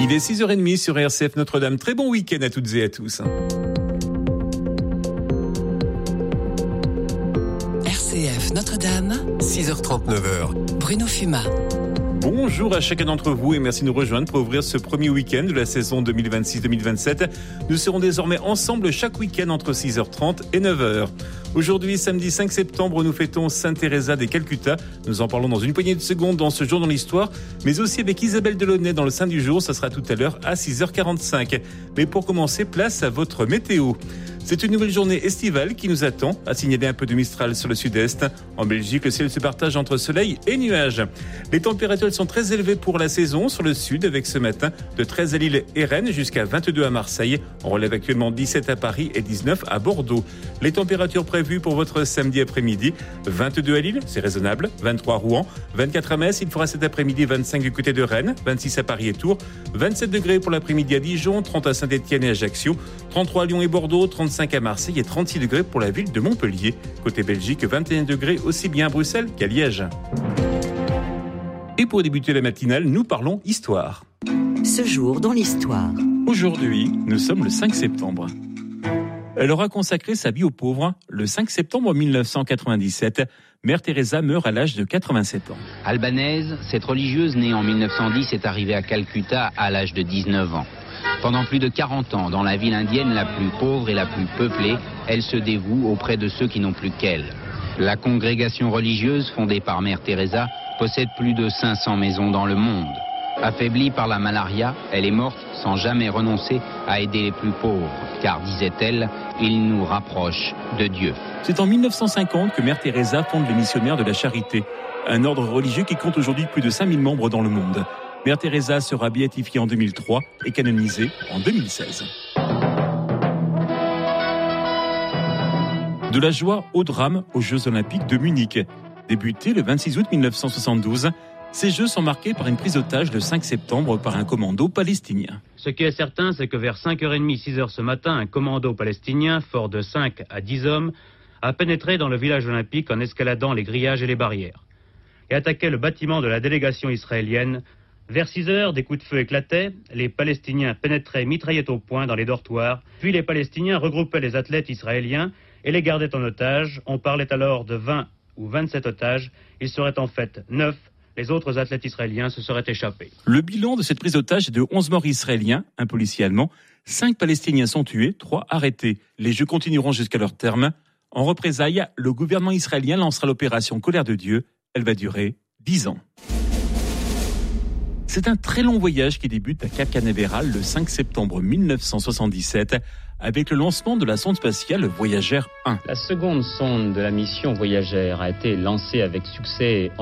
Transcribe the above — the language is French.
Il est 6h30 sur RCF Notre-Dame. Très bon week-end à toutes et à tous. RCF Notre-Dame, 6h30, 9h. Bruno Fumat. Bonjour à chacun d'entre vous et merci de nous rejoindre pour ouvrir ce premier week-end de la saison 2026-2027. Nous serons désormais ensemble chaque week-end entre 6h30 et 9h. Aujourd'hui, samedi 5 septembre, nous fêtons Sainte Teresa de Calcutta. Nous en parlons dans une poignée de secondes dans ce jour dans l'histoire, mais aussi avec Isabelle Delaunay dans le Saint du jour. Ça sera tout à l'heure à 6h45. Mais pour commencer, place à votre météo. C'est une nouvelle journée estivale qui nous attend, à signaler un peu de Mistral sur le sud-est. En Belgique, le ciel se partage entre soleil et nuages. Les températures sont très élevées pour la saison sur le sud, avec ce matin de 13 à Lille et Rennes jusqu'à 22 à Marseille. On relève actuellement 17 à Paris et 19 à Bordeaux. Les températures prévues pour votre samedi après-midi, 22 à Lille, c'est raisonnable, 23 à Rouen, 24 à Metz, il fera cet après-midi 25 du côté de Rennes, 26 à Paris et Tours, 27 degrés pour l'après-midi à Dijon, 30 à Saint-Étienne et Ajaccio, 33 à Lyon et Bordeaux, 35 à Marseille et 36 degrés pour la ville de Montpellier. Côté Belgique, 21 degrés aussi bien à Bruxelles qu'à Liège. Et pour débuter la matinale, nous parlons histoire. Ce jour dans l'histoire. Aujourd'hui, nous sommes le 5 septembre. Elle aura consacré sa vie aux pauvres. Le 5 septembre 1997, Mère Teresa meurt à l'âge de 87 ans. Albanaise, cette religieuse née en 1910 est arrivée à Calcutta à l'âge de 19 ans. Pendant plus de 40 ans, dans la ville indienne la plus pauvre et la plus peuplée, elle se dévoue auprès de ceux qui n'ont plus qu'elle. La congrégation religieuse fondée par Mère Teresa possède plus de 500 maisons dans le monde. Affaiblie par la malaria, elle est morte sans jamais renoncer à aider les plus pauvres, car, disait-elle, il nous rapproche de Dieu. C'est en 1950 que Mère Teresa fonde les Missionnaires de la Charité, un ordre religieux qui compte aujourd'hui plus de 5000 membres dans le monde. Mère Teresa sera béatifiée en 2003 et canonisée en 2016. De la joie au drame aux Jeux Olympiques de Munich. Débutés le 26 août 1972, ces Jeux sont marqués par une prise d'otage le 5 septembre par un commando palestinien. Ce qui est certain, c'est que vers 5h30, 6h ce matin, un commando palestinien, fort de 5 à 10 hommes, a pénétré dans le village olympique en escaladant les grillages et les barrières, et attaqué le bâtiment de la délégation israélienne. Vers 6h, des coups de feu éclataient, les Palestiniens pénétraient mitraillettes au poing dans les dortoirs, puis les Palestiniens regroupaient les athlètes israéliens et les gardaient en otage. On parlait alors de 20 ou 27 otages, ils seraient en fait 9. Les autres athlètes israéliens se seraient échappés. Le bilan de cette prise d'otage est de 11 morts israéliens, un policier allemand, 5 Palestiniens sont tués, 3 arrêtés. Les Jeux continueront jusqu'à leur terme. En représailles, le gouvernement israélien lancera l'opération Colère de Dieu. Elle va durer 10 ans. C'est un très long voyage qui débute à Cap Canaveral le 5 septembre 1977 avec le lancement de la sonde spatiale Voyager 1. La seconde sonde de la mission Voyager a été lancée avec succès